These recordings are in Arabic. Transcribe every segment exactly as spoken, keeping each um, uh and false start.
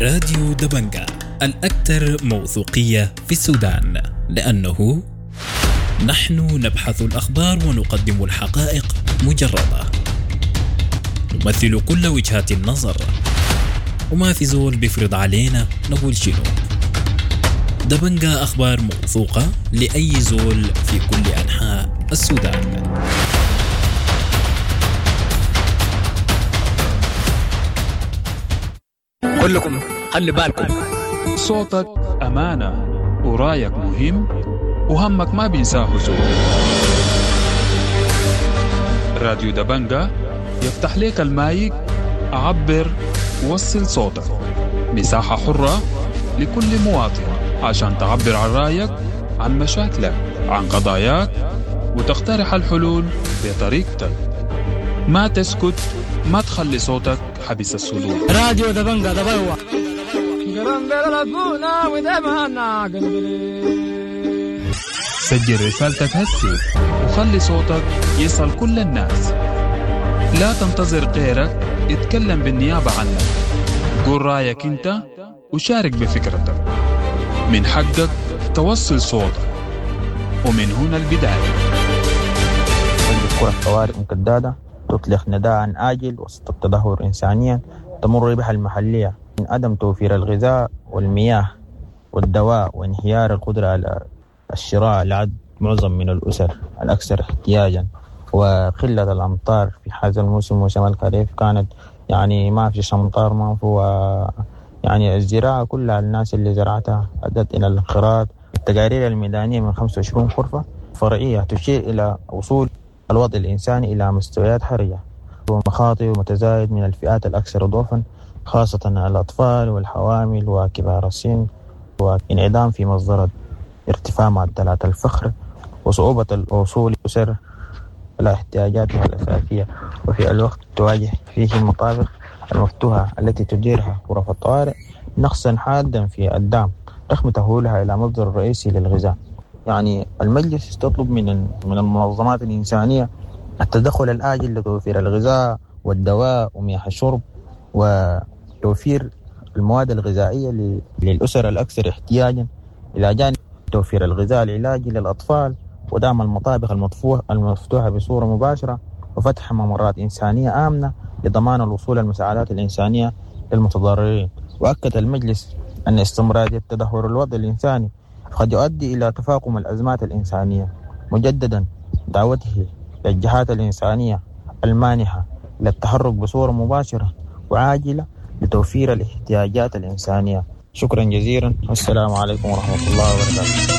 راديو دبنجة الأكثر موثوقية في السودان، لأنه نحن نبحث الأخبار ونقدم الحقائق مجردة، نمثل كل وجهات النظر، وما في زول بيفرض علينا نقول شنو. دبنجة أخبار موثوقة لأي زول في كل أنحاء السودان. كلكم خلي بالكم، صوتك أمانة ورايك مهم وهمك ما بينساه زول. راديو دبنجة يفتح لك المايك، عبر ووصل صوتك، مساحة حرة لكل مواطن عشان تعبر عن رايك، عن مشاكلك، عن قضاياك، وتقترح الحلول بطريقتك. ما تسكت، ما تخلي صوتك حبس الصدور. راديو دبنجة دبوة. سجل رسالتك هسي وخلي صوتك يصل كل الناس. لا تنتظر غيرك يتكلم بالنيابة عنك. قول رأيك انت وشارك بفكرتك. من حقك توصل صوتك، ومن هنا البداية. الكرة الطوارئ مكدادة تطلق نداء آجل وسط التدهور إنسانيا تمر بها المحلية من عدم توفير الغذاء والمياه والدواء وانهيار القدرة على الشراء لعد معظم من الأسر الأكثر احتياجا، وقلة الأمطار في هذا الموسم موسم الخريف كانت يعني ما في أمطار، ما في يعني الزراعة كلها الناس اللي زرعتها أدت إلى الانقراض. التقارير الميدانية من خمسة وعشرين غرفة فرعية تشير إلى وصول الوضع الإنساني إلى مستويات حرجة ومخاطر ومتزايد من الفئات الأكثر ضعفا، خاصة الأطفال والحوامل وكبار السن، وانعدام في مصدر ارتفاع معدلات الفقر وصعوبة الوصول لأسر إلى احتياجاتها الأساسية، وفي الوقت تواجه فيه المطابق المفتوحة التي تديرها غرف الطوارئ نقصا حادا في الدعم رغم تحويلها إلى مصدر رئيسي للغذاء. يعني المجلس تطلب من من المنظمات الإنسانية التدخل الآجل لتوفير الغذاء والدواء ومياه الشرب وتوفير المواد الغذائية للأسر الأكثر احتياجا، إلى جانب توفير الغذاء العلاجي للأطفال ودعم المطابخ المفتوحة بصورة مباشرة وفتح ممرات إنسانية آمنة لضمان الوصول المساعدات الإنسانية للمتضررين. وأكد المجلس أن استمرارية تدهور الوضع الإنساني قد يؤدي إلى تفاقم الأزمات الإنسانية، مجددا دعوته للجهات الإنسانية المانحة للتحرك بصورة مباشرة وعاجلة لتوفير الاحتياجات الإنسانية. شكرا جزيلا، والسلام عليكم ورحمة الله وبركاته.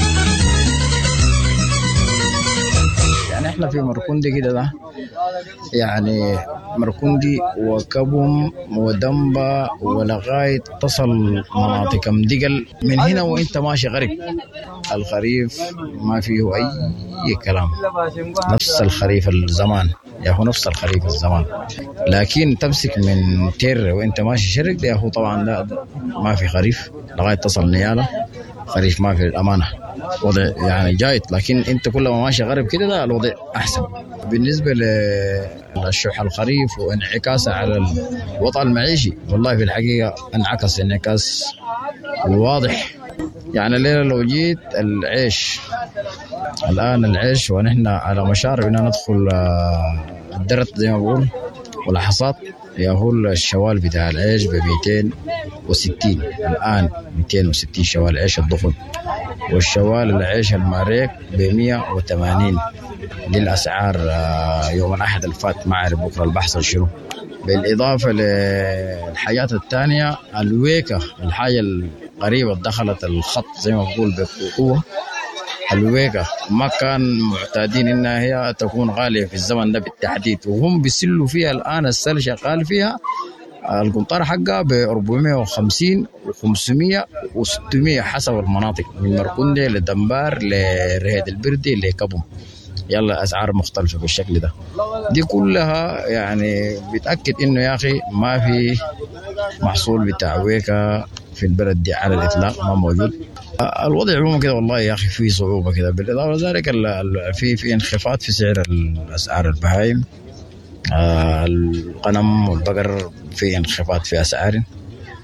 يعني احنا في مركندي كده ده يعني مركندي وكبم ودنبا ولغاية تصل مناطق مدقل. من هنا وانت ماشي غريب الخريف ما فيه اي كلام، نفس الخريف الزمان يا هو نفس الخريف الزمان، لكن تمسك من تير وانت ماشي شرق يا هو طبعا لا ما في خريف لغاية تصل نيالة خريف ما في الأمانة. وضع يعني جايت، لكن انت كل ما ماشي غرب كده لا الوضع احسن. بالنسبه للشح الخريف وانعكاسه على الوضع المعيشي، والله في الحقيقه انعكس انعكاس واضح. يعني الليله لو جيت العيش الان العيش ونحن على مشارف ان ندخل الدرت زي ما بقول والحصاد، يقول الشوال بتاع العيش ب مئتين وستين الآن، مئتين وستين شوال عيش الضخم، والشوال العيش الماريك ب مئة وثمانين. دي الأسعار يوم الأحد الفات، ما أعرف بكرة البحث شنو. بالإضافة للحاجات الثانية الويكة، الحاجة القريبة دخلت الخط زي ما بقول بقوة. الويكة ما كان معتادين إنها هي تكون غالية في الزمن ده بالتحديد، وهم بيسلوا فيها الآن. السل شغال فيها القنطار حقها ب أربعمئة وخمسين وخمسمئة وستمئة حسب المناطق، من مركندي لدنبار لرهيد البردي لكبم. يلا أسعار مختلفة بالشكل ده. دي كلها يعني بتأكد إنه يا أخي ما في محصول بتاع ويكة في البلد دي على الإطلاق، ما موجود. الوضع عموما كده والله يا أخي فيه صعوبة كده. بالإضافة لذلك في في انخفاض في سعر الأسعار البهايم، الغنم والبقر في انخفاض في أسعار،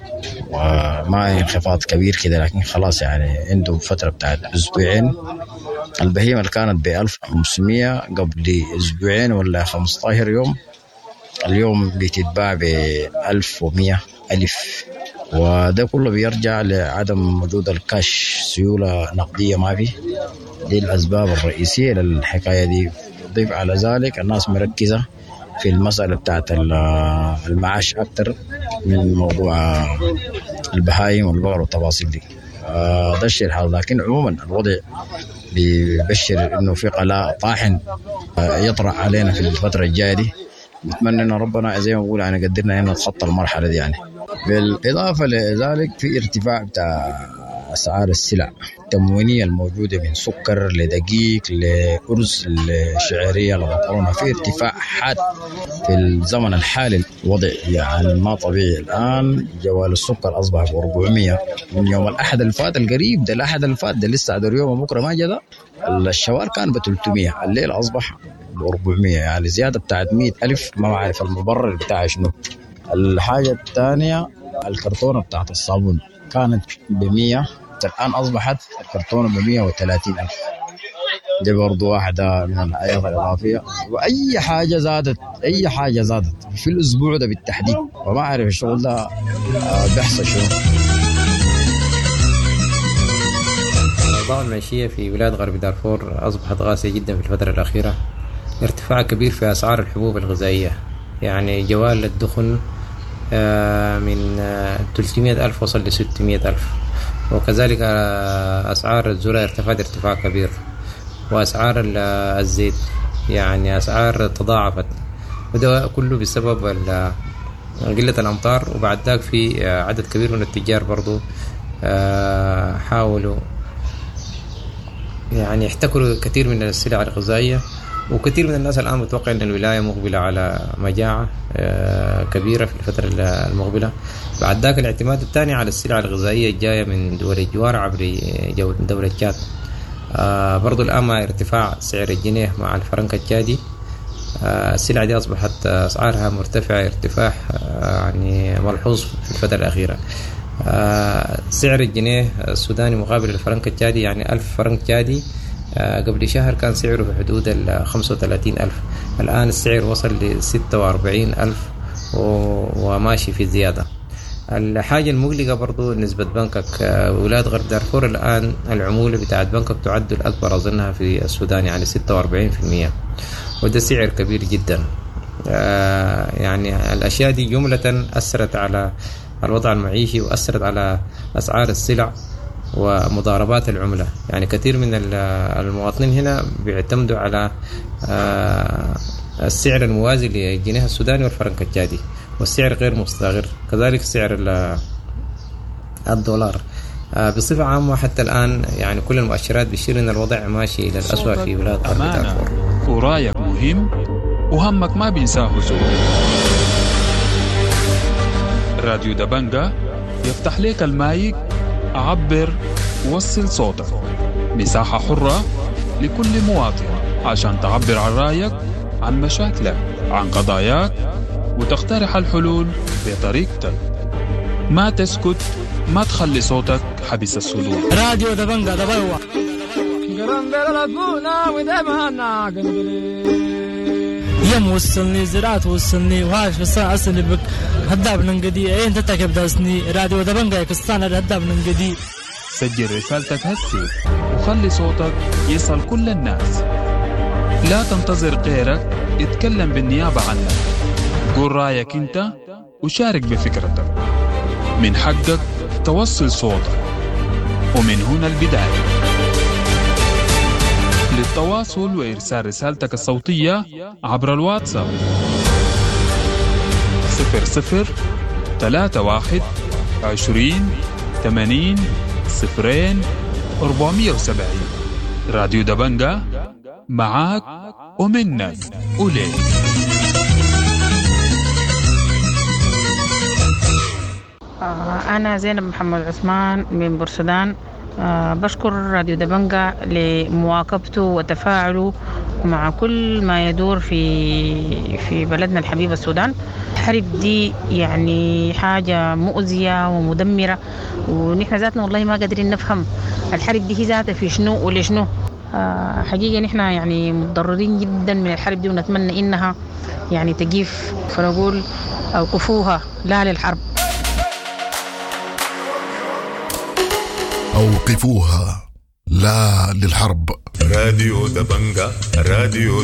وما انخفاض كبير كده، لكن خلاص يعني عنده فترة بتاعت أسبوعين. البهيمة اللي كانت بألف وخمسمية قبل أسبوعين ولا خمسة عشر يوم، اليوم بتتباع بألف ومية ألف، وده كله بيرجع لعدم وجود الكاش، سيولة نقدية ما في. دي الأسباب الرئيسية للحكاية دي. ضيف على ذلك الناس مركزة في المسألة بتاعت المعاش أكتر من موضوع البهايم والبقر والتفاصيل دي. ده الشيء الحال، لكن عموما الوضع بيبشر إنه في قلاء طاحن يطرح علينا في الفترة الجاية دي. نتمنى إن ربنا زي ما بقول يعني قدرنا إن نتخطى المرحلة دي. يعني بالإضافة لذلك في ارتفاع بتاع أسعار السلع التموينية الموجودة من سكر لدقيق لأرز لشعيرية لمكرونة، في ارتفاع حاد في الزمن الحالي. الوضع يعني ما طبيعي. الآن جوال السكر أصبح ب أربعمية من يوم الأحد الفات القريب ده، الأحد الفات ده لسه عدو اليوم بكرة ما جدا. الشوار كان ب ثلاثمية، الليل أصبح ب أربعمية، يعني زيادة بتاعت مئة ألف. ما بعرف المبرر بتاعه شنو. الحاجة الثانية الكرتونة بتاعت الصابون كانت بمية، الآن أصبحت الكرتونة بمية وثلاثين ألف. دي برضو واحدة من الآيات الإضافية. وأي حاجة زادت، أي حاجة زادت في الأسبوع ده بالتحديد، وما أعرف الشغل ده بيحصل شنو. الأوضاع المعيشية في ولاية غرب دارفور أصبحت قاسية جدا في الفترة الأخيرة. ارتفاع كبير في أسعار الحبوب الغذائية، يعني جوال الدخن من ثلاثمية ألف وصل ل ستمية ألف، وكذلك أسعار الذرة ارتفعت ارتفاع كبير، وأسعار الزيت يعني أسعار تضاعفت، وده كله بسبب قلة الأمطار. وبعد ذلك في عدد كبير من التجار برضو حاولوا يعني يحتكروا كثير من السلع الغذائية، وكثير من الناس الآن متوقع أن الولاية مقبلة على مجاعة كبيرة في الفترة المقبلة. بعد ذلك الاعتماد الثاني على السلع الغذائية الجاية من دول الجوار عبر دولة تشاد. برضو الآن مع ارتفاع سعر الجنيه مع الفرنك التشادي، السلع دي أصبحت أسعارها مرتفعة ارتفاع يعني ملحوظ في الفترة الأخيرة. سعر الجنيه السوداني مقابل الفرنك التشادي، يعني ألف فرنك تشادي قبل شهر كان سعره في حدود ال خمسة وثلاثين ألف، الآن السعر وصل ل ستة وأربعين ألف وماشي في زيادة. الحاجة المقلقة برضو نسبة بنكك. ولاية غرب دارفور الآن العمولة بتاعت بنكك تعد الأكبر أظنها في السودان، يعني ستة وأربعين بالمئة، وده سعر كبير جدا. يعني الأشياء دي جملة أثرت على الوضع المعيشي وأثرت على أسعار السلع ومضاربات العملة. يعني كثير من المواطنين هنا بيعتمدوا على السعر الموازي للجنيه السوداني والفرنك التشادي، والسعر غير مستقر، كذلك سعر الدولار. بصفة عامة حتى الآن يعني كل المؤشرات بتشير إن الوضع ماشي إلى الأسوأ في ولاية غرب دارفور. ورايك مهم وهمك ما بينساه زول. راديو دبنجة يفتح لك المايك، عبر وصل صوتك، مساحة حرة لكل مواطن عشان تعبر عن رأيك، عن مشاكلك، عن قضاياك، وتقترح الحلول بطريقتك. ما تسكت، ما تخلي صوتك حبس السلوك. راديو دبنجة دبوا يم وصلني زراعة وصلني وهاش في الساعة أصلي بك هداب ننقدي أين تتكب داسني. راديو دبنجة كستان هداب ننقدي. سجل رسالتك هسي وخلي صوتك يصل كل الناس. لا تنتظر غيرك اتكلم بالنيابة عنك. قول رأيك انت وشارك بفكرتك. من حقك توصل صوتك، ومن هنا البداية. للتواصل وإرسال رسالتك الصوتية عبر الواتساب صفر صفر ثلاثة واحد عشرين ثمانين صفرين أربعمية وسبعين. راديو دبنجة معاك ومنك وليك. أنا زينب محمد عثمان من بورسودان. أه بشكر راديو دبنجة لمواكبته وتفاعله مع كل ما يدور في في بلدنا الحبيب السودان. الحرب دي يعني حاجة مؤذية ومدمرة، ونحن ذاتنا والله ما قادرين نفهم الحرب دي هي ذاتها في شنو ولشنو. آه حقيقة نحن يعني متضررين جدا من الحرب دي، ونتمنى إنها يعني تجيف، فنقول أوقفوها لا للحرب. أوقفوها لا للحرب. راديو دبنجة، راديو